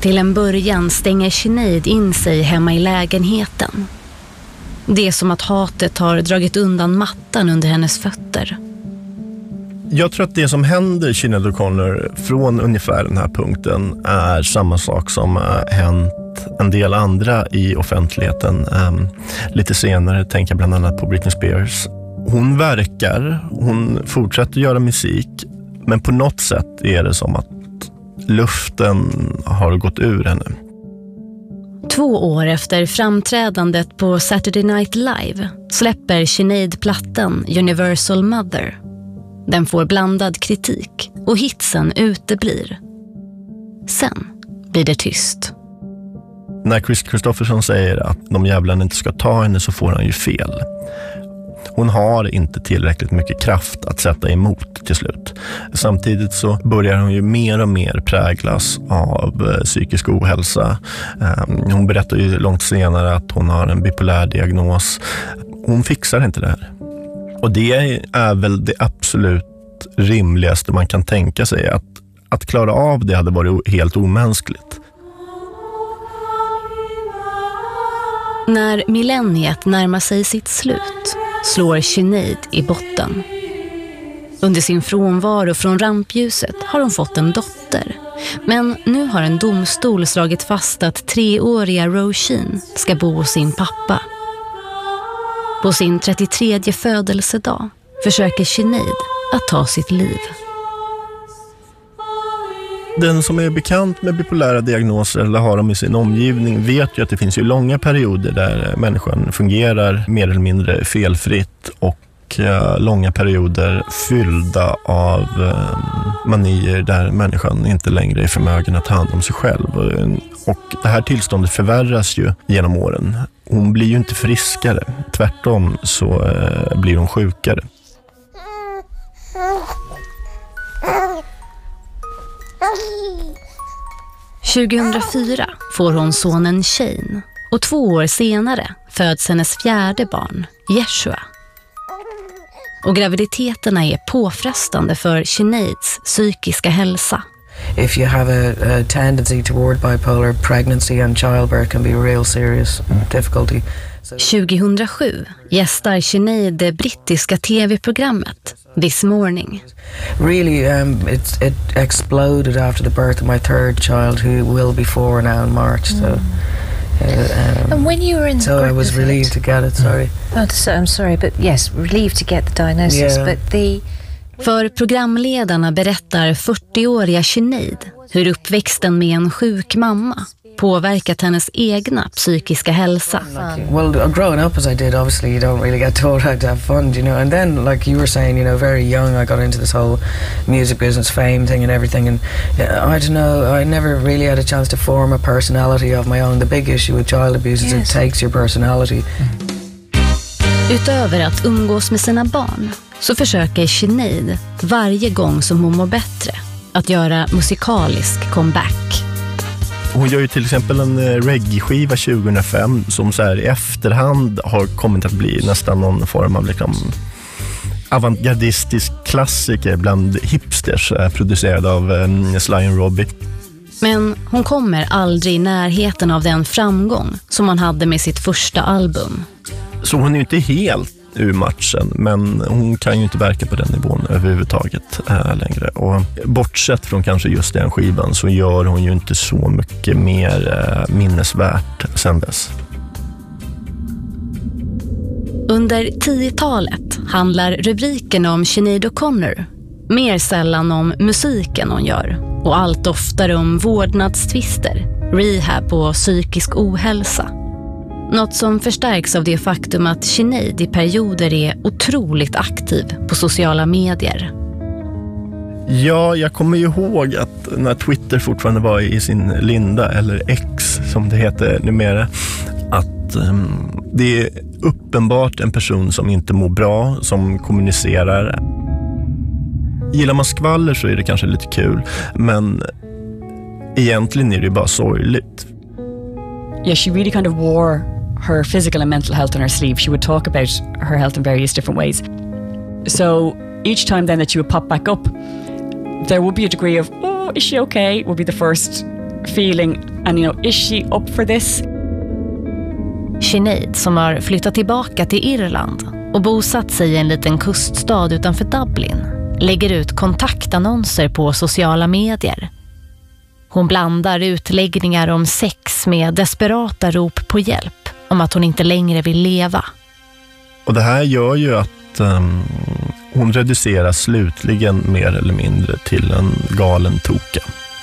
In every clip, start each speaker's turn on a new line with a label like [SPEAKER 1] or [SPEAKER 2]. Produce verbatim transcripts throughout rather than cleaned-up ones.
[SPEAKER 1] Till en början stänger Sinead in sig hemma i lägenheten. Det är som att hatet har dragit undan mattan under hennes fötter.
[SPEAKER 2] Jag tror att det som händer Sinead O'Connor från ungefär den här punkten är samma sak som har hänt en del andra i offentligheten. Um, lite senare tänker jag bland annat på Britney Spears. Hon verkar, hon fortsätter göra musik, men på något sätt är det som att luften har gått ur henne.
[SPEAKER 1] Två år efter framträdandet på Saturday Night Live släpper Sinead plattan Universal Mother. Den får blandad kritik och hitsen uteblir. Sen blir det tyst.
[SPEAKER 2] När Chris Kristofferson säger att de jävlarna inte ska ta henne så får han ju fel. Hon har inte tillräckligt mycket kraft att sätta emot till slut. Samtidigt så börjar hon ju mer och mer präglas av psykisk ohälsa. Hon berättar ju långt senare att hon har en bipolär diagnos. Hon fixar inte det här. Och det är väl det absolut rimligaste man kan tänka sig. Att, att klara av det hade varit helt omänskligt.
[SPEAKER 1] När millenniet närmar sig sitt slut slår Sinead i botten. Under sin frånvaro från rampljuset har hon fått en dotter. Men nu har en domstol slagit fast att treåriga Roisin ska bo hos sin pappa. På sin trettiotredje födelsedag försöker Sinead att ta sitt liv.
[SPEAKER 2] Den som är bekant med bipolära diagnoser eller har dem i sin omgivning vet ju att det finns ju långa perioder där människan fungerar mer eller mindre felfritt och uh, långa perioder fyllda av uh, manier där människan inte längre är förmögen att ta hand om sig själv. Och det här tillståndet förvärras ju genom åren. Hon blir ju inte friskare. Tvärtom så uh, blir hon sjukare.
[SPEAKER 1] tjugohundrafyra får hon sonen Shane och två år senare föds hennes fjärde barn, Yeshua. Och graviditeterna är påfrestande för Sineads psykiska hälsa.
[SPEAKER 3] If you have a, a tendency toward bipolar, pregnancy and childbirth can be a real serious difficulty.
[SPEAKER 1] tjugohundrasju gästar Sinead det brittiska tv-programmet This Morning.
[SPEAKER 3] Really, um, it, it exploded after the birth of my third child, who will be four now in March. So, uh, um,
[SPEAKER 4] and when you were in the
[SPEAKER 3] so I was relieved to get it. Sorry.
[SPEAKER 4] Oh, so, I'm sorry, but yes, relieved to get the diagnosis.
[SPEAKER 3] Yeah.
[SPEAKER 4] But the
[SPEAKER 1] För programledarna berättar fyrtioåriga Sinead hur uppväxten med en sjuk mamma påverkat hennes egna psykiska hälsa.
[SPEAKER 3] Well, growing up as I did, obviously you don't really get told how to have fun, you know. And then, like you were saying, you know, very young, I got into this whole music business, fame thing and everything. And uh, I don't know, I never really had a chance to form a personality of my own. The big issue with child abuse is yes. It takes your personality.
[SPEAKER 1] Utöver att umgås med sina barn så försöker Sinead varje gång som hon mår bättre att göra musikalisk comeback.
[SPEAKER 2] Hon gör ju till exempel en reggae-skiva tjugohundrafem som så här i efterhand har kommit att bli nästan någon form av liksom avantgardistisk klassiker bland hipsters, producerad av um, Sly and Robbie.
[SPEAKER 1] Men hon kommer aldrig i närheten av den framgång som hon hade med sitt första album.
[SPEAKER 2] Så hon är ju inte helt ur matchen, men hon kan ju inte verka på den nivån överhuvudtaget äh, längre. Och bortsett från kanske just den skivan så gör hon ju inte så mycket mer äh, minnesvärt sen dess.
[SPEAKER 1] Under tiotalet handlar rubriken om Sinead O'Connor mer sällan om musiken hon gör och allt oftare om vårdnadstvister, rehab och psykisk ohälsa. Något som förstärks av det faktum att Sinead i perioder är otroligt aktiv på sociala medier.
[SPEAKER 2] Ja, jag kommer ju ihåg att när Twitter fortfarande var i sin linda, eller X som det heter numera, att um, det är uppenbart en person som inte mår bra, som kommunicerar. Gillar man skvaller så är det kanske lite kul, men egentligen är det ju bara sorgligt.
[SPEAKER 5] Yeah, she really kind of wore her physical and mental health on her sleeve. She would talk about her health in various different ways. So each time then that she would pop back up, there would be a degree of, oh, is she okay? Would be the first feeling. And you know, is she up for this?
[SPEAKER 1] Sinead, som har flyttat tillbaka till Irland och bosatt sig i en liten kuststad utanför Dublin, lägger ut kontaktannonser på sociala medier. Hon blandar utläggningar om sex med desperata rop på hjälp om att hon inte längre vill leva.
[SPEAKER 2] Och det här gör ju att um, hon reduceras slutligen mer eller mindre till en galen toka.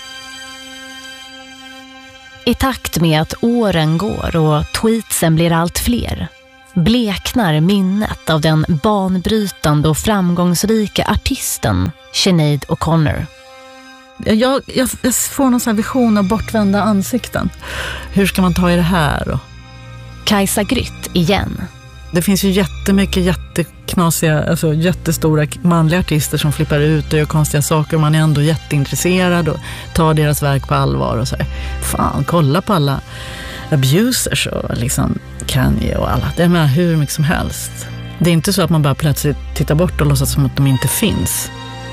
[SPEAKER 1] I takt med att åren går och tweetsen blir allt fler bleknar minnet av den banbrytande och framgångsrika artisten Sinead O'Connor.
[SPEAKER 6] Jag, jag, jag får någon sån här vision av bortvända ansikten. Hur ska man ta i det här då?
[SPEAKER 1] Kajsa Grytt igen.
[SPEAKER 6] Det finns ju jättemycket jätteknasiga, alltså jättestora manliga artister som flippar ut och gör konstiga saker. Man är ändå jätteintresserad och tar deras verk på allvar och så här. Fan, kolla på alla abusers och liksom Kanye och alla. Det är med hur mycket som helst. Det är inte så att man bara plötsligt tittar bort och låtsas som att de inte finns.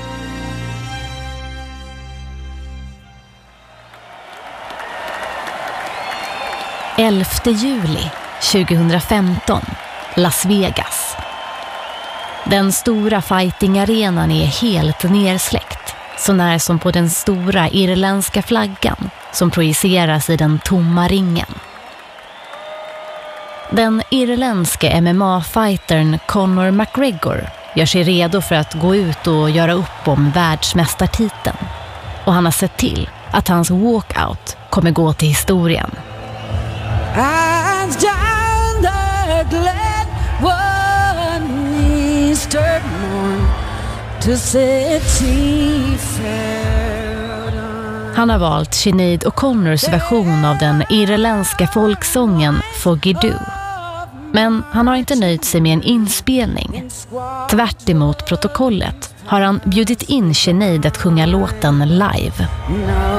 [SPEAKER 1] elfte juli tjugohundrafemton, Las Vegas. Den stora fightingarenan är helt nersläckt, så när som på den stora irländska flaggan som projiceras i den tomma ringen. Den irländska M M A-fightern Conor McGregor gör sig redo för att gå ut och göra upp om världsmästartiteln. Och han har sett till att hans walkout kommer gå till historien. Han har valt Sinead O'Connors version av den irländska folksången Foggy Doo. Men han har inte nöjt sig med en inspelning. Tvärt emot protokollet har han bjudit in Sinead att sjunga låten live.